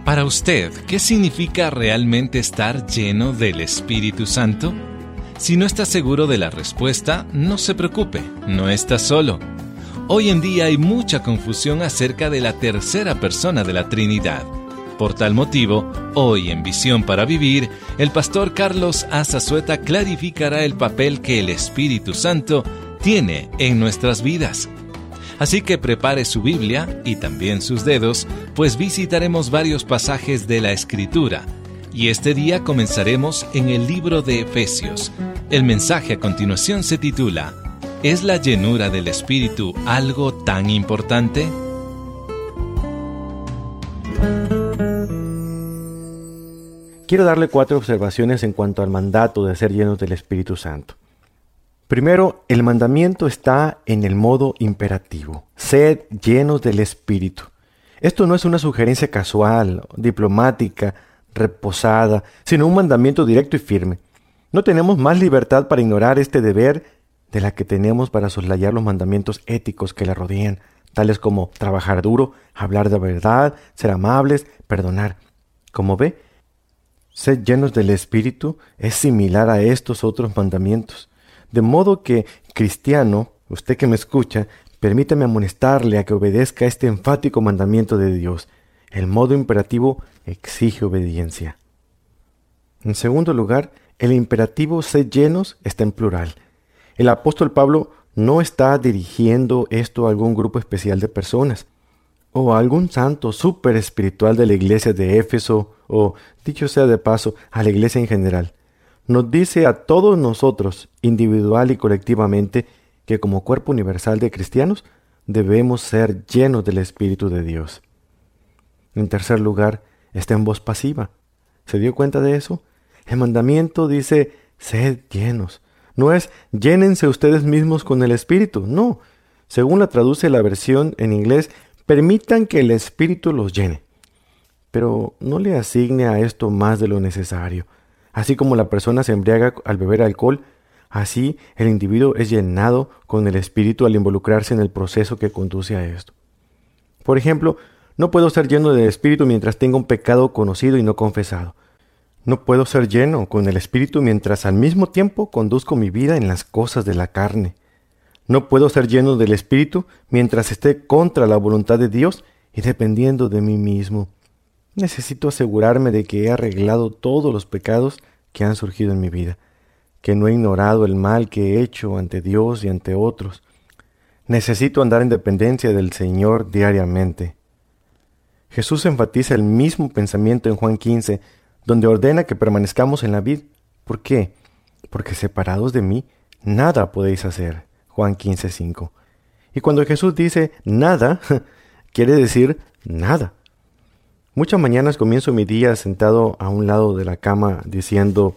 Para usted, ¿qué significa realmente estar lleno del Espíritu Santo? Si no está seguro de la respuesta, no se preocupe, no está solo. Hoy en día hay mucha confusión acerca de la tercera persona de la Trinidad. Por tal motivo, hoy en Visión para Vivir, el pastor Carlos Azazueta clarificará el papel que el Espíritu Santo tiene en nuestras vidas. Así que prepare su Biblia y también sus dedos, pues visitaremos varios pasajes de la Escritura. Y este día comenzaremos en el libro de Efesios. El mensaje a continuación se titula: ¿Es la llenura del Espíritu algo tan importante? Quiero darle 4 observaciones en cuanto al mandato de ser llenos del Espíritu Santo. Primero, el mandamiento está en el modo imperativo. Sed llenos del Espíritu. Esto no es una sugerencia casual, diplomática, reposada, sino un mandamiento directo y firme. No tenemos más libertad para ignorar este deber de la que tenemos para soslayar los mandamientos éticos que la rodean, tales como trabajar duro, hablar de verdad, ser amables, perdonar. Como ve, ser llenos del Espíritu es similar a estos otros mandamientos. De modo que, cristiano, usted que me escucha, permítame amonestarle a que obedezca este enfático mandamiento de Dios. El modo imperativo exige obediencia. En segundo lugar, el imperativo sed llenos está en plural. El apóstol Pablo no está dirigiendo esto a algún grupo especial de personas, o a algún santo súper espiritual de la iglesia de Éfeso, o, dicho sea de paso, a la iglesia en general. Nos dice a todos nosotros, individual y colectivamente, que como cuerpo universal de cristianos, debemos ser llenos del Espíritu de Dios. En tercer lugar, está en voz pasiva. ¿Se dio cuenta de eso? El mandamiento dice, sed llenos. No es, llénense ustedes mismos con el Espíritu. No. Según la traduce la versión en inglés, permitan que el Espíritu los llene. Pero no le asigne a esto más de lo necesario. Así como la persona se embriaga al beber alcohol, así el individuo es llenado con el Espíritu al involucrarse en el proceso que conduce a esto. Por ejemplo, no puedo ser lleno del Espíritu mientras tenga un pecado conocido y no confesado. No puedo ser lleno con el Espíritu mientras al mismo tiempo conduzco mi vida en las cosas de la carne. No puedo ser lleno del Espíritu mientras esté contra la voluntad de Dios y dependiendo de mí mismo. Necesito asegurarme de que he arreglado todos los pecados que han surgido en mi vida, que no he ignorado el mal que he hecho ante Dios y ante otros. Necesito andar en dependencia del Señor diariamente. Jesús enfatiza el mismo pensamiento en Juan 15, donde ordena que permanezcamos en la vid. ¿Por qué? Porque separados de mí, nada podéis hacer. Juan 15:5. Y cuando Jesús dice nada, quiere decir nada. Muchas mañanas comienzo mi día sentado a un lado de la cama diciendo,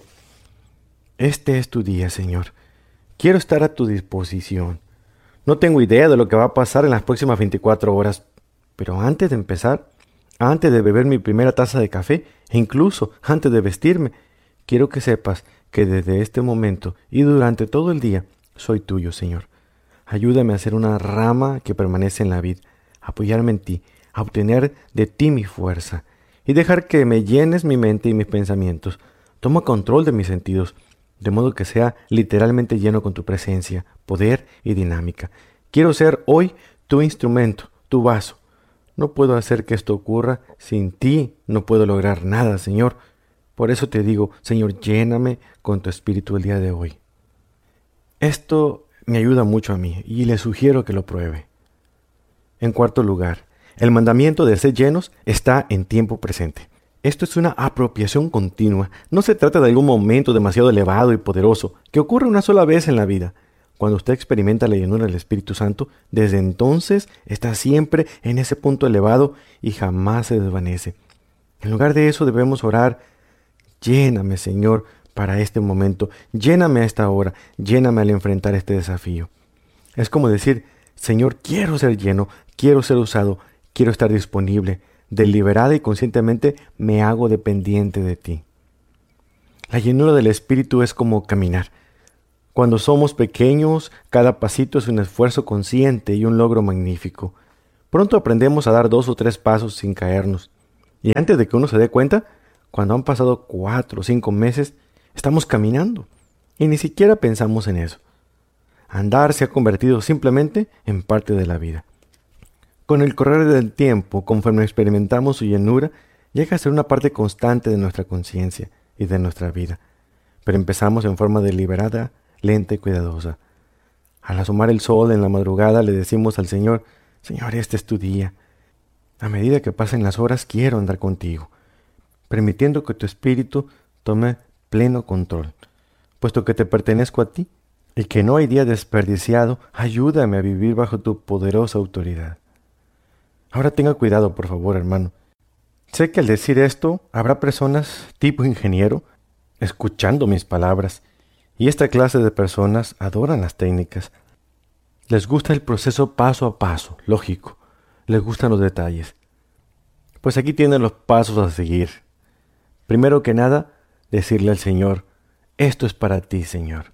este es tu día, Señor. Quiero estar a tu disposición. No tengo idea de lo que va a pasar en las próximas 24 horas, pero antes de empezar, antes de beber mi primera taza de café, e incluso antes de vestirme, quiero que sepas que desde este momento y durante todo el día soy tuyo, Señor. Ayúdame a ser una rama que permanece en la vid, apoyarme en ti, a obtener de ti mi fuerza y dejar que me llenes mi mente y mis pensamientos. Toma control de mis sentidos, de modo que sea literalmente lleno con tu presencia, poder y dinámica. Quiero ser hoy tu instrumento, tu vaso. No puedo hacer que esto ocurra sin ti, no puedo lograr nada, Señor. Por eso te digo, Señor, lléname con tu Espíritu el día de hoy. Esto me ayuda mucho a mí y le sugiero que lo pruebe. En cuarto lugar, el mandamiento de ser llenos está en tiempo presente. Esto es una apropiación continua. No se trata de algún momento demasiado elevado y poderoso que ocurre una sola vez en la vida. Cuando usted experimenta la llenura del Espíritu Santo, desde entonces está siempre en ese punto elevado y jamás se desvanece. En lugar de eso debemos orar, lléname, Señor, para este momento, lléname a esta hora, lléname al enfrentar este desafío. Es como decir, Señor, quiero ser lleno, quiero ser usado, quiero estar disponible. Deliberada y conscientemente me hago dependiente de ti. La llenura del Espíritu es como caminar. Cuando somos pequeños, cada pasito es un esfuerzo consciente y un logro magnífico. Pronto aprendemos a dar 2 o 3 pasos sin caernos. Y antes de que uno se dé cuenta, cuando han pasado 4 o 5 meses, estamos caminando y ni siquiera pensamos en eso. Andar se ha convertido simplemente en parte de la vida. Con el correr del tiempo, conforme experimentamos su llenura, llega a ser una parte constante de nuestra conciencia y de nuestra vida. Pero empezamos en forma deliberada, lenta y cuidadosa. Al asomar el sol en la madrugada le decimos al Señor: Señor, este es tu día. A medida que pasen las horas quiero andar contigo, permitiendo que tu espíritu tome pleno control. Puesto que te pertenezco a ti y que no hay día desperdiciado, ayúdame a vivir bajo tu poderosa autoridad. Ahora tenga cuidado, por favor, hermano. Sé que al decir esto habrá personas tipo ingeniero escuchando mis palabras, y esta clase de personas adoran las técnicas. Les gusta el proceso paso a paso, lógico. Les gustan los detalles. Pues aquí tienen los pasos a seguir. Primero que nada, decirle al Señor: esto es para ti, Señor.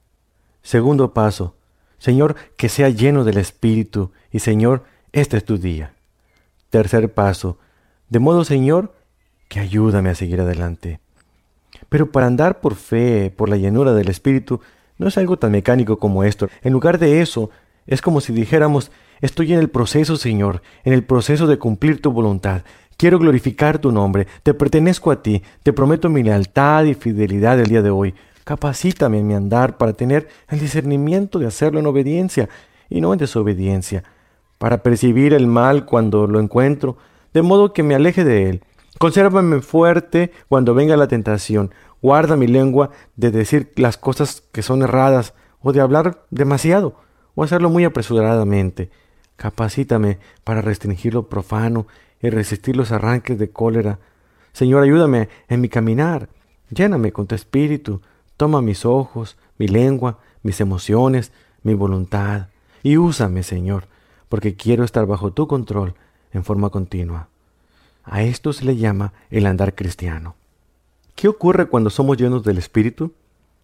Segundo paso: Señor, que sea lleno del Espíritu, y Señor, este es tu día. Tercer paso: de modo, Señor, que ayúdame a seguir adelante. Pero para andar por fe, por la llenura del Espíritu, no es algo tan mecánico como esto. En lugar de eso, es como si dijéramos: estoy en el proceso, Señor, en el proceso de cumplir tu voluntad. Quiero glorificar tu nombre, te pertenezco a ti, te prometo mi lealtad y fidelidad el día de hoy. Capacítame en mi andar para tener el discernimiento de hacerlo en obediencia y no en desobediencia, para percibir el mal cuando lo encuentro, de modo que me aleje de él. Consérvame fuerte cuando venga la tentación. Guarda mi lengua de decir las cosas que son erradas, o de hablar demasiado, o hacerlo muy apresuradamente. Capacítame para restringir lo profano y resistir los arranques de cólera. Señor, ayúdame en mi caminar. Lléname con tu espíritu. Toma mis ojos, mi lengua, mis emociones, mi voluntad. Y úsame, Señor, porque quiero estar bajo tu control en forma continua. A esto se le llama el andar cristiano. ¿Qué ocurre cuando somos llenos del Espíritu?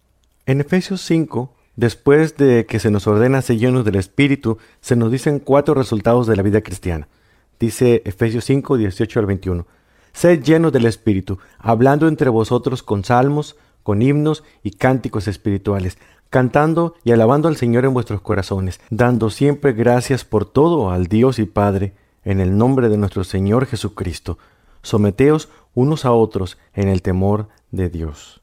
En Efesios 5, después de que se nos ordena ser llenos del Espíritu, se nos dicen 4 resultados de la vida cristiana. Dice Efesios 5, 18 al 21. Sed llenos del Espíritu, hablando entre vosotros con salmos, con himnos y cánticos espirituales, cantando y alabando al Señor en vuestros corazones, dando siempre gracias por todo al Dios y Padre, en el nombre de nuestro Señor Jesucristo. Someteos unos a otros en el temor de Dios.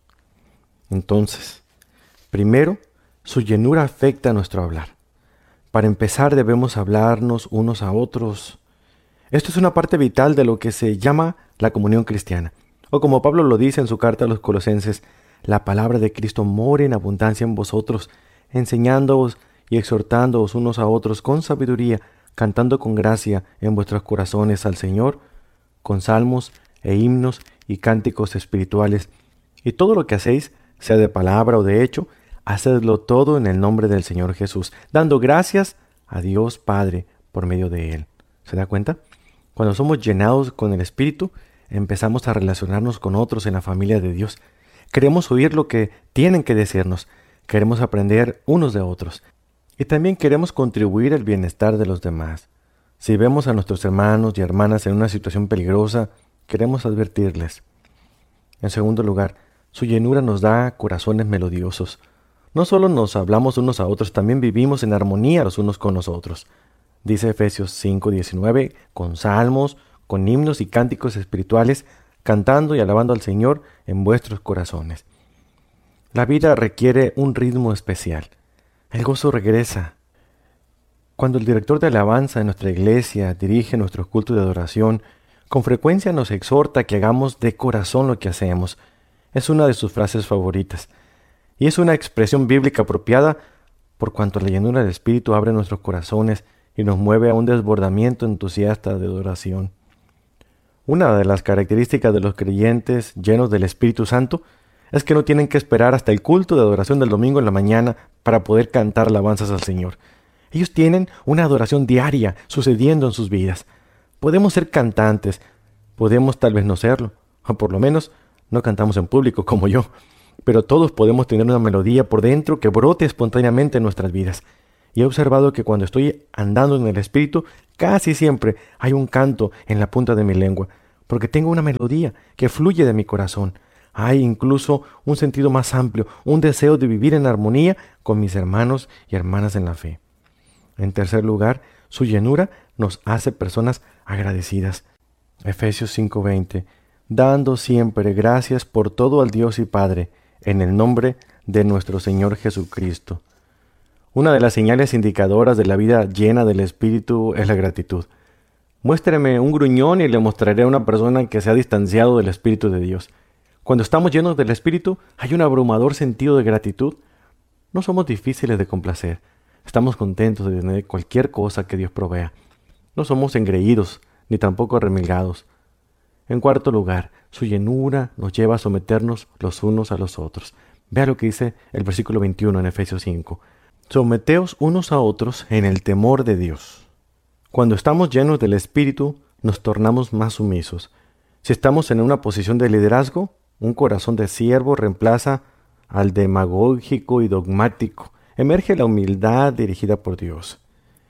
Entonces, primero, su llenura afecta a nuestro hablar. Para empezar, debemos hablarnos unos a otros. Esto es una parte vital de lo que se llama la comunión cristiana. O como Pablo lo dice en su carta a los Colosenses: la palabra de Cristo more en abundancia en vosotros, enseñándoos y exhortándoos unos a otros con sabiduría, cantando con gracia en vuestros corazones al Señor, con salmos e himnos y cánticos espirituales. Y todo lo que hacéis, sea de palabra o de hecho, hacedlo todo en el nombre del Señor Jesús, dando gracias a Dios Padre por medio de Él. ¿Se da cuenta? Cuando somos llenados con el Espíritu, empezamos a relacionarnos con otros en la familia de Dios. Queremos oír lo que tienen que decirnos. Queremos aprender unos de otros. Y también queremos contribuir al bienestar de los demás. Si vemos a nuestros hermanos y hermanas en una situación peligrosa, queremos advertirles. En segundo lugar, su llenura nos da corazones melodiosos. No solo nos hablamos unos a otros, también vivimos en armonía los unos con los otros. Dice Efesios 5:19, con salmos, con himnos y cánticos espirituales, cantando y alabando al Señor en vuestros corazones. La vida requiere un ritmo especial. El gozo regresa. Cuando el director de alabanza en nuestra iglesia dirige nuestros cultos de adoración, con frecuencia nos exhorta a que hagamos de corazón lo que hacemos. Es una de sus frases favoritas. Y es una expresión bíblica apropiada por cuanto la llenura del Espíritu abre nuestros corazones y nos mueve a un desbordamiento entusiasta de adoración. Una de las características de los creyentes llenos del Espíritu Santo es que no tienen que esperar hasta el culto de adoración del domingo en la mañana para poder cantar alabanzas al Señor. Ellos tienen una adoración diaria sucediendo en sus vidas. Podemos ser cantantes, podemos tal vez no serlo, o por lo menos no cantamos en público como yo, pero todos podemos tener una melodía por dentro que brote espontáneamente en nuestras vidas. Y he observado que cuando estoy andando en el Espíritu, casi siempre hay un canto en la punta de mi lengua, porque tengo una melodía que fluye de mi corazón. Hay incluso un sentido más amplio, un deseo de vivir en armonía con mis hermanos y hermanas en la fe. En tercer lugar, su llenura nos hace personas agradecidas. Efesios 5:20, dando siempre gracias por todo al Dios y Padre, en el nombre de nuestro Señor Jesucristo. Una de las señales indicadoras de la vida llena del Espíritu es la gratitud. Muéstreme un gruñón y le mostraré a una persona que se ha distanciado del Espíritu de Dios. Cuando estamos llenos del Espíritu, hay un abrumador sentido de gratitud. No somos difíciles de complacer. Estamos contentos de tener cualquier cosa que Dios provea. No somos engreídos, ni tampoco remilgados. En cuarto lugar, su llenura nos lleva a someternos los unos a los otros. Vea lo que dice el versículo 21 en Efesios 5. Someteos unos a otros en el temor de Dios. Cuando estamos llenos del Espíritu, nos tornamos más sumisos. Si estamos en una posición de liderazgo, un corazón de siervo reemplaza al demagógico y dogmático. Emerge la humildad dirigida por Dios.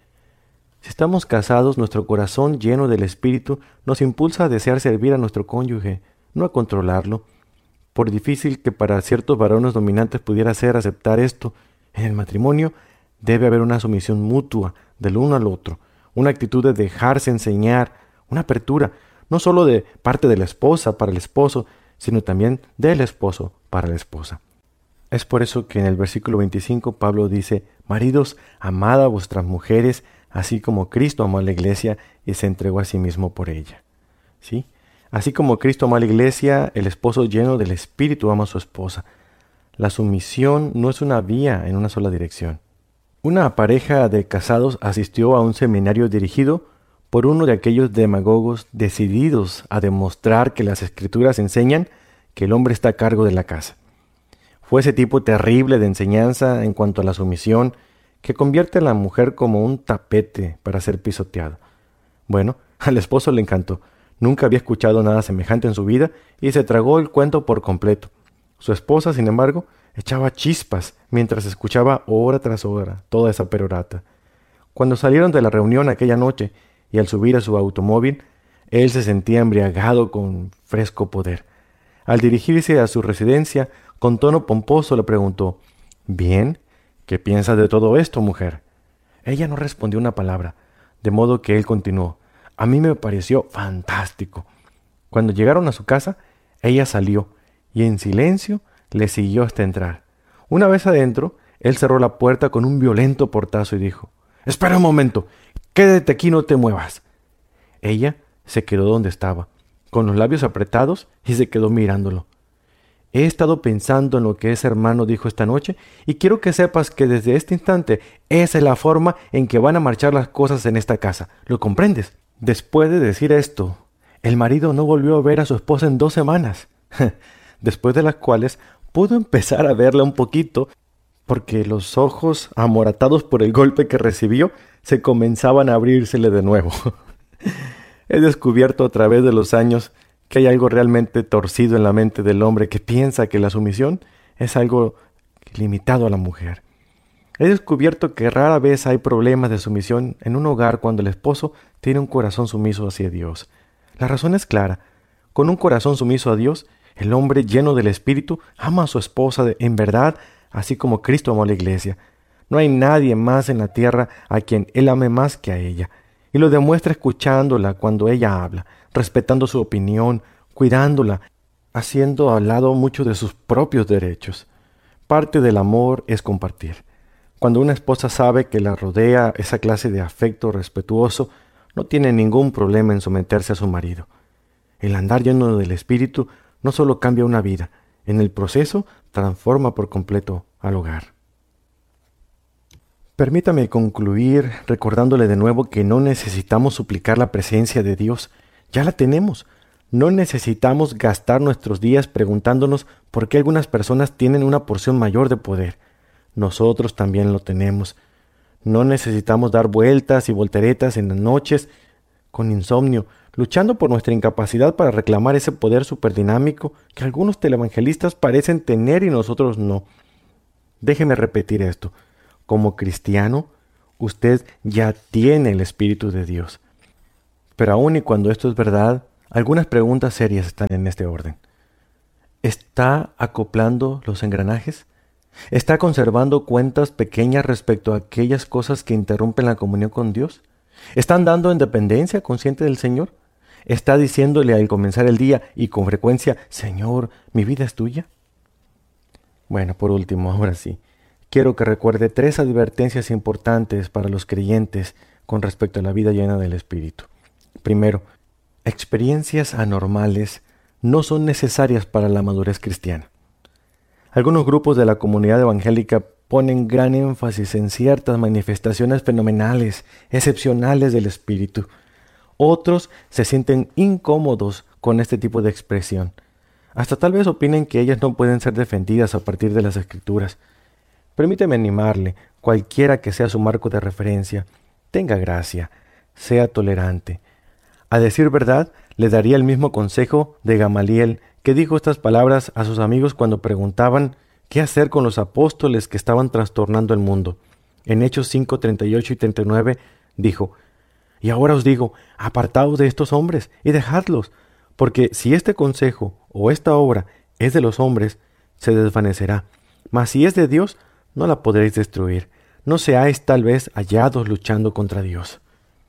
Si estamos casados, nuestro corazón lleno del Espíritu nos impulsa a desear servir a nuestro cónyuge, no a controlarlo. Por difícil que para ciertos varones dominantes pudiera ser aceptar esto, en el matrimonio debe haber una sumisión mutua del uno al otro, una actitud de dejarse enseñar, una apertura, no solo de parte de la esposa para el esposo, sino también del esposo para la esposa. Es por eso que en el versículo 25 Pablo dice, maridos, amad a vuestras mujeres, así como Cristo amó a la iglesia y se entregó a sí mismo por ella. ¿Sí? Así como Cristo amó a la iglesia, el esposo lleno del Espíritu ama a su esposa. La sumisión no es una vía en una sola dirección. Una pareja de casados asistió a un seminario dirigido por uno de aquellos demagogos decididos a demostrar que las Escrituras enseñan que el hombre está a cargo de la casa. Fue ese tipo terrible de enseñanza en cuanto a la sumisión que convierte a la mujer como un tapete para ser pisoteado. Bueno, al esposo le encantó. Nunca había escuchado nada semejante en su vida y se tragó el cuento por completo. Su esposa, sin embargo, echaba chispas mientras escuchaba hora tras hora toda esa perorata. Cuando salieron de la reunión aquella noche y al subir a su automóvil, él se sentía embriagado con fresco poder. Al dirigirse a su residencia, con tono pomposo le preguntó, «Bien, ¿qué piensas de todo esto, mujer?» Ella no respondió una palabra, de modo que él continuó, «A mí me pareció fantástico». Cuando llegaron a su casa, ella salió y en silencio le siguió hasta entrar. Una vez adentro, él cerró la puerta con un violento portazo y dijo, «Espera un momento, quédate aquí, no te muevas». Ella se quedó donde estaba, con los labios apretados, y se quedó mirándolo. «He estado pensando en lo que ese hermano dijo esta noche y quiero que sepas que desde este instante esa es la forma en que van a marchar las cosas en esta casa. ¿Lo comprendes?». Después de decir esto, el marido no volvió a ver a su esposa en 2 semanas, después de las cuales pudo empezar a verla un poquito porque los ojos, amoratados por el golpe que recibió, se comenzaban a abrírsele de nuevo. He descubierto a través de los años que hay algo realmente torcido en la mente del hombre que piensa que la sumisión es algo limitado a la mujer. He descubierto que rara vez hay problemas de sumisión en un hogar cuando el esposo tiene un corazón sumiso hacia Dios. La razón es clara. Con un corazón sumiso a Dios, el hombre lleno del Espíritu ama a su esposa en verdad, así como Cristo amó a la iglesia. No hay nadie más en la tierra a quien él ame más que a ella. Y lo demuestra escuchándola cuando ella habla, respetando su opinión, cuidándola, haciendo a un lado muchos de sus propios derechos. Parte del amor es compartir. Cuando una esposa sabe que la rodea esa clase de afecto respetuoso, no tiene ningún problema en someterse a su marido. El andar lleno del Espíritu no solo cambia una vida, en el proceso transforma por completo al hogar. Permítame concluir recordándole de nuevo que no necesitamos suplicar la presencia de Dios, ya la tenemos. No necesitamos gastar nuestros días preguntándonos por qué algunas personas tienen una porción mayor de poder. Nosotros también lo tenemos. No necesitamos dar vueltas y volteretas en las noches con insomnio, luchando por nuestra incapacidad para reclamar ese poder superdinámico que algunos televangelistas parecen tener y nosotros no. Déjeme repetir esto. Como cristiano, usted ya tiene el Espíritu de Dios. Pero aun y cuando esto es verdad, Algunas preguntas serias están en este orden. ¿Está acoplando los engranajes? ¿Está conservando cuentas pequeñas respecto a aquellas cosas que interrumpen la comunión con Dios? ¿Están dando en dependencia consciente del Señor? ¿Está diciéndole al comenzar el día y con frecuencia, Señor, mi vida es tuya? Bueno, por último, ahora sí, quiero que recuerde 3 advertencias importantes para los creyentes con respecto a la vida llena del Espíritu. Primero, experiencias anormales no son necesarias para la madurez cristiana. Algunos grupos de la comunidad evangélica ponen gran énfasis en ciertas manifestaciones fenomenales, excepcionales del Espíritu. Otros se sienten incómodos con este tipo de expresión. Hasta tal vez opinen que ellas no pueden ser defendidas a partir de las Escrituras. Permíteme animarle, cualquiera que sea su marco de referencia, tenga gracia, sea tolerante. A decir verdad, le daría el mismo consejo de Gamaliel, que dijo estas palabras a sus amigos cuando preguntaban qué hacer con los apóstoles que estaban trastornando el mundo. En Hechos 5, 38 y 39 dijo: «Y ahora os digo, apartaos de estos hombres y dejadlos, porque si este consejo o esta obra es de los hombres, se desvanecerá. Mas si es de Dios, no la podréis destruir. No seáis tal vez hallados luchando contra Dios».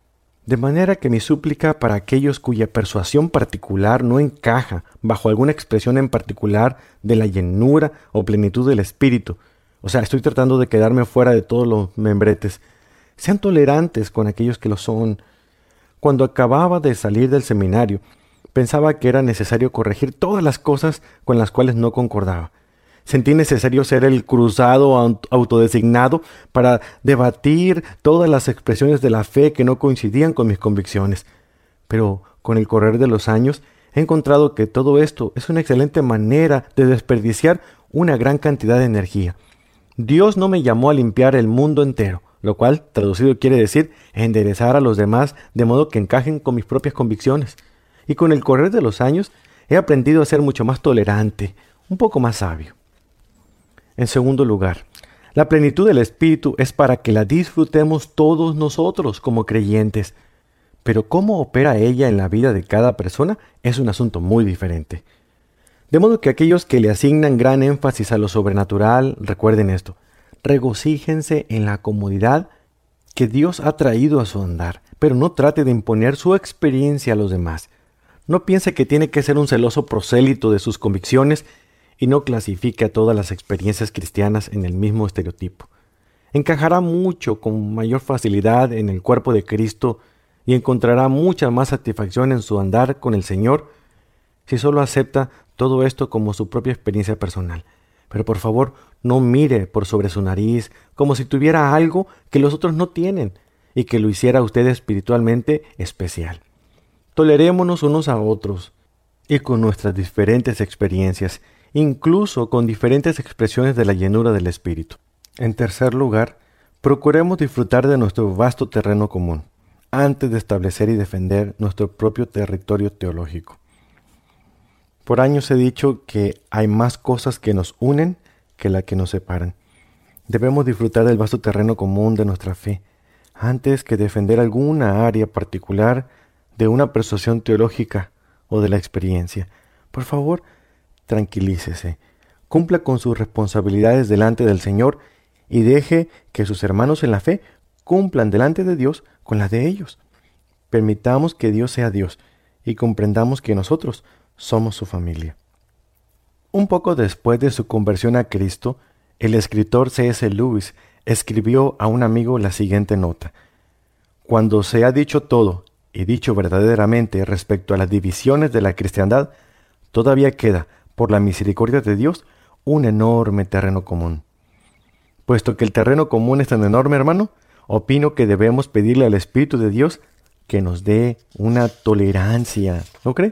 De manera que mi súplica para aquellos cuya persuasión particular no encaja bajo alguna expresión en particular de la llenura o plenitud del Espíritu, o sea, estoy tratando de quedarme fuera de todos los membretes, sean tolerantes con aquellos que lo son. Cuando acababa de salir del seminario, pensaba que era necesario corregir todas las cosas con las cuales no concordaba. Sentí necesario ser el cruzado autodesignado para debatir todas las expresiones de la fe que no coincidían con mis convicciones. Pero con el correr de los años he encontrado que todo esto es una excelente manera de desperdiciar una gran cantidad de energía. Dios no me llamó a limpiar el mundo entero, lo cual, traducido, quiere decir enderezar a los demás de modo que encajen con mis propias convicciones. Y con el correr de los años he aprendido a ser mucho más tolerante, un poco más sabio. En segundo lugar, la plenitud del Espíritu es para que la disfrutemos todos nosotros como creyentes. Pero cómo opera ella en la vida de cada persona es un asunto muy diferente. De modo que aquellos que le asignan gran énfasis a lo sobrenatural, recuerden esto: regocíjense en la comodidad que Dios ha traído a su andar, pero no trate de imponer su experiencia a los demás. No piense que tiene que ser un celoso prosélito de sus convicciones y no clasifique a todas las experiencias cristianas en el mismo estereotipo. Encajará mucho con mayor facilidad en el cuerpo de Cristo y encontrará mucha más satisfacción en su andar con el Señor si solo acepta todo esto como su propia experiencia personal. Pero por favor, no mire por sobre su nariz como si tuviera algo que los otros no tienen y que lo hiciera a usted espiritualmente especial. Tolerémonos unos a otros y con nuestras diferentes experiencias, incluso con diferentes expresiones de la llenura del Espíritu. En tercer lugar, procuremos disfrutar de nuestro vasto terreno común, antes de establecer y defender nuestro propio territorio teológico. Por años he dicho que hay más cosas que nos unen que las que nos separan. Debemos disfrutar del vasto terreno común de nuestra fe, antes que defender alguna área particular de una persuasión teológica o de la experiencia. Por favor, tranquilícese, cumpla con sus responsabilidades delante del Señor y deje que sus hermanos en la fe cumplan delante de Dios con las de ellos. Permitamos que Dios sea Dios y comprendamos que nosotros somos su familia. Un poco después de su conversión a Cristo, el escritor C.S. Lewis escribió a un amigo la siguiente nota: «Cuando se ha dicho todo y dicho verdaderamente respecto a las divisiones de la cristiandad, todavía queda, por la misericordia de Dios, un enorme terreno común». Puesto que el terreno común es tan enorme, hermano, opino que debemos pedirle al Espíritu de Dios que nos dé una tolerancia, ¿no cree?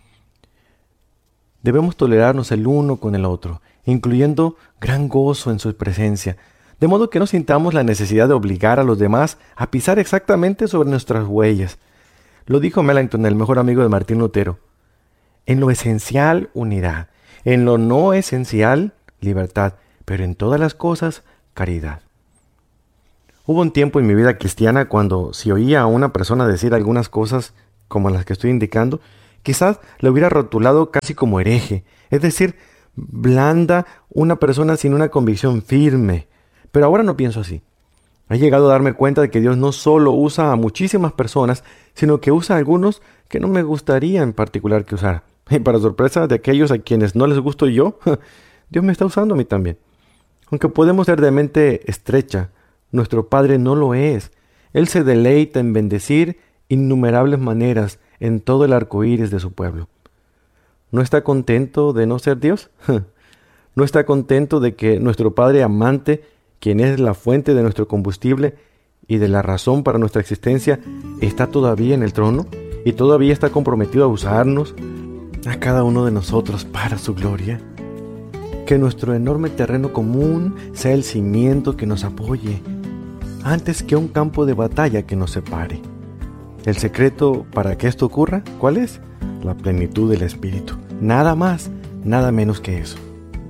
Debemos tolerarnos el uno con el otro, incluyendo gran gozo en su presencia, de modo que no sintamos la necesidad de obligar a los demás a pisar exactamente sobre nuestras huellas. Lo dijo Melanchthon, el mejor amigo de Martín Lutero: en lo esencial, unidad; en lo no esencial, libertad; pero en todas las cosas, caridad. Hubo un tiempo en mi vida cristiana cuando, si oía a una persona decir algunas cosas como las que estoy indicando, Quizás la hubiera rotulado casi como hereje, es decir, blanda, una persona sin una convicción firme. Pero ahora no pienso así. He llegado a darme cuenta de que Dios no solo usa a muchísimas personas, sino que usa a algunos que no me gustaría en particular que usara. Y para sorpresa de aquellos a quienes no les gusto yo, Dios me está usando a mí también. Aunque podemos ser de mente estrecha, nuestro Padre no lo es. Él se deleita en bendecir innumerables maneras en todo el arco iris de su pueblo. ¿No está contento de no ser Dios? ¿No está contento de que nuestro Padre amante, quien es la fuente de nuestro combustible y de la razón para nuestra existencia, está todavía en el trono y todavía está comprometido a usarnos, a cada uno de nosotros, para su gloria? Que nuestro enorme terreno común sea el cimiento que nos apoye, antes que un campo de batalla que nos separe. El secreto para que esto ocurra, ¿cuál es? La plenitud del Espíritu. Nada más, nada menos que eso.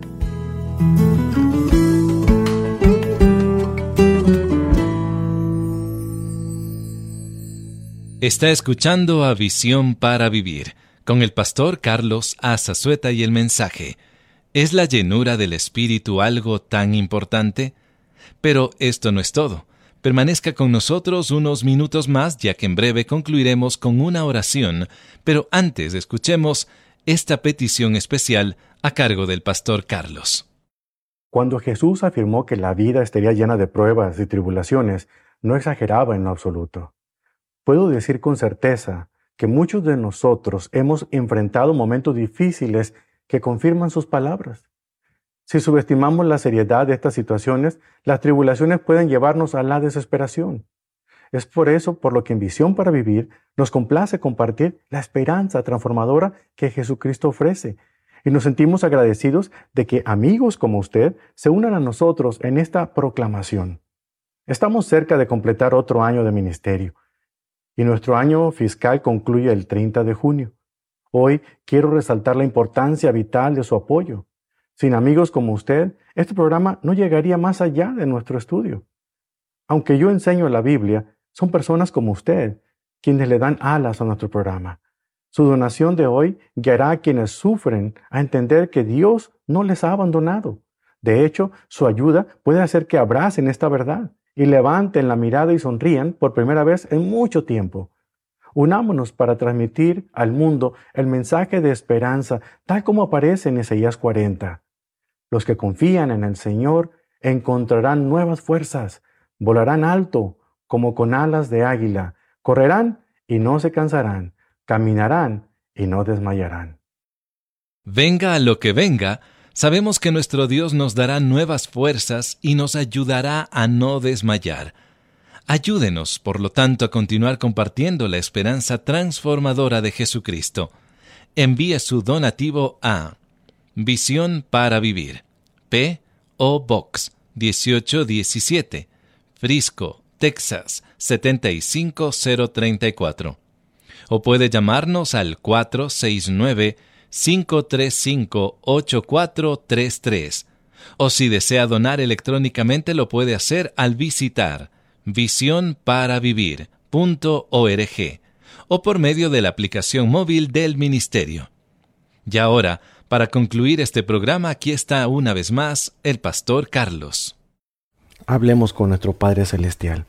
Está escuchando a Visión para Vivir, con el pastor Carlos Azazueta y el mensaje: ¿es la llenura del Espíritu algo tan importante? Pero esto no es todo. Permanezca con nosotros unos minutos más, ya que en breve concluiremos con una oración, pero antes escuchemos esta petición especial a cargo del pastor Carlos. Cuando Jesús afirmó que la vida estaría llena de pruebas y tribulaciones, no exageraba en lo absoluto. Puedo decir con certeza que muchos de nosotros hemos enfrentado momentos difíciles que confirman sus palabras. Si subestimamos la seriedad de estas situaciones, las tribulaciones pueden llevarnos a la desesperación. Es por eso por lo que en Visión para Vivir nos complace compartir la esperanza transformadora que Jesucristo ofrece, y nos sentimos agradecidos de que amigos como usted se unan a nosotros en esta proclamación. Estamos cerca de completar otro año de ministerio, y nuestro año fiscal concluye el 30 de junio. Hoy quiero resaltar la importancia vital de su apoyo. Sin amigos como usted, este programa no llegaría más allá de nuestro estudio. Aunque yo enseño la Biblia, son personas como usted quienes le dan alas a nuestro programa. Su donación de hoy guiará a quienes sufren a entender que Dios no les ha abandonado. De hecho, su ayuda puede hacer que abracen esta verdad y levanten la mirada y sonrían por primera vez en mucho tiempo. Unámonos para transmitir al mundo el mensaje de esperanza, tal como aparece en Isaías 40. Los que confían en el Señor encontrarán nuevas fuerzas, volarán alto como con alas de águila, correrán y no se cansarán, caminarán y no desmayarán. Venga a lo que venga, sabemos que nuestro Dios nos dará nuevas fuerzas y nos ayudará a no desmayar. Ayúdenos, por lo tanto, a continuar compartiendo la esperanza transformadora de Jesucristo. Envíe su donativo a Visión para Vivir, P.O. Box 1817, Frisco, Texas 75034. O puede llamarnos al 469-535-8433. O si desea donar electrónicamente, lo puede hacer al visitar visionparavivir.org o por medio de la aplicación móvil del ministerio. Y ahora, para concluir este programa, aquí está una vez más el pastor Carlos. Hablemos con nuestro Padre Celestial.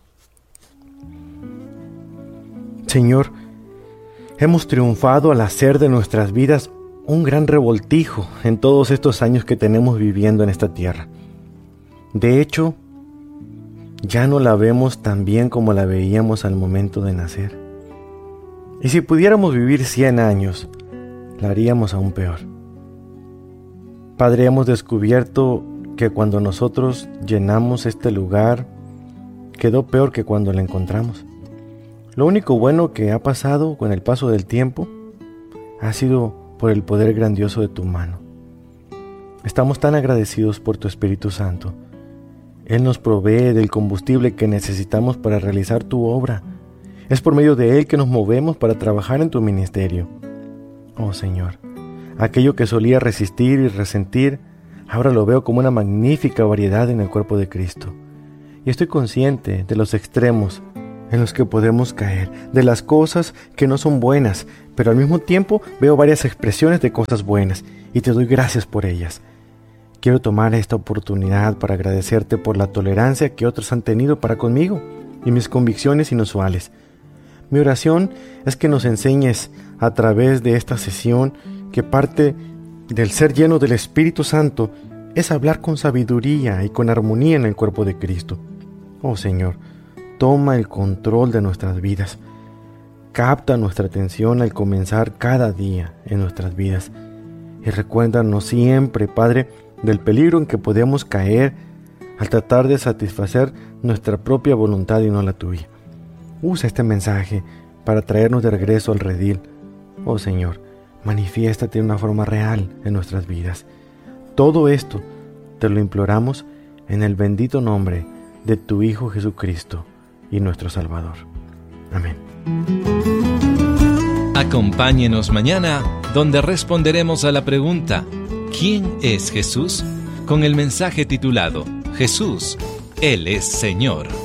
Señor, hemos triunfado al hacer de nuestras vidas un gran revoltijo en todos estos años que tenemos viviendo en esta tierra. De hecho, ya no la vemos tan bien como la veíamos al momento de nacer. Y si pudiéramos vivir 100 años, la haríamos aún peor. Padre, hemos descubierto que cuando nosotros llenamos este lugar, quedó peor que cuando la encontramos. Lo único bueno que ha pasado con el paso del tiempo ha sido por el poder grandioso de tu mano. Estamos tan agradecidos por tu Espíritu Santo. Él nos provee del combustible que necesitamos para realizar tu obra. Es por medio de Él que nos movemos para trabajar en tu ministerio. Oh Señor, aquello que solía resistir y resentir, ahora lo veo como una magnífica variedad en el cuerpo de Cristo. Y estoy consciente de los extremos en los que podemos caer, de las cosas que no son buenas, pero al mismo tiempo veo varias expresiones de cosas buenas y te doy gracias por ellas. Quiero tomar esta oportunidad para agradecerte por la tolerancia que otros han tenido para conmigo y mis convicciones inusuales. Mi oración es que nos enseñes a través de esta sesión que parte del ser lleno del Espíritu Santo es hablar con sabiduría y con armonía en el cuerpo de Cristo. Oh Señor, toma el control de nuestras vidas. Capta nuestra atención al comenzar cada día en nuestras vidas. Y recuérdanos siempre, Padre, del peligro en que podemos caer al tratar de satisfacer nuestra propia voluntad y no la tuya. Usa este mensaje para traernos de regreso al redil. Oh Señor, manifiéstate de una forma real en nuestras vidas. Todo esto te lo imploramos en el bendito nombre de tu Hijo Jesucristo y nuestro Salvador. Amén. Acompáñenos mañana, donde responderemos a la pregunta ¿quién es Jesús? Con el mensaje titulado Jesús, Él es Señor.